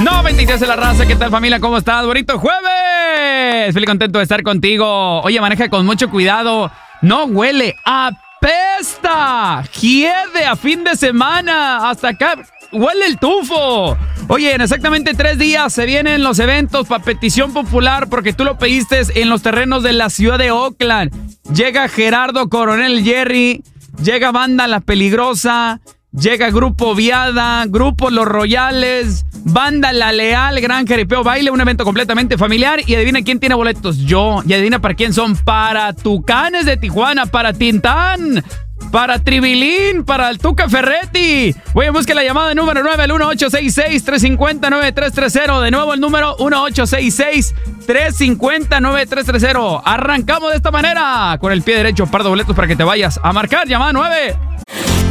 93 de la raza, ¿qué tal familia? ¿Cómo estás? Bonito jueves. Feliz contento de estar contigo. Oye, maneja con mucho cuidado. No huele, apesta. Hiede a fin de semana. Hasta acá huele el tufo. Oye, en exactamente 3 días se vienen los eventos para petición popular porque tú lo pediste en los terrenos de la ciudad de Oakland. Llega Gerardo Coronel Jerry, llega Banda La Peligrosa, llega Grupo Viada, Grupo Los Royales, Banda La Leal, Gran Jaripeo Baile, un evento completamente familiar. Y adivina quién tiene boletos, yo. Y adivina para quién son, para Tucanes de Tijuana, para Tintán, para Tribilín, para el Tuca Ferretti. Voy a buscar la llamada número 9 al 1866-350-9330. De nuevo el número 1866-350-9330. Arrancamos de esta manera. Con el pie derecho, par de boletos para que te vayas a marcar. Llamada 9.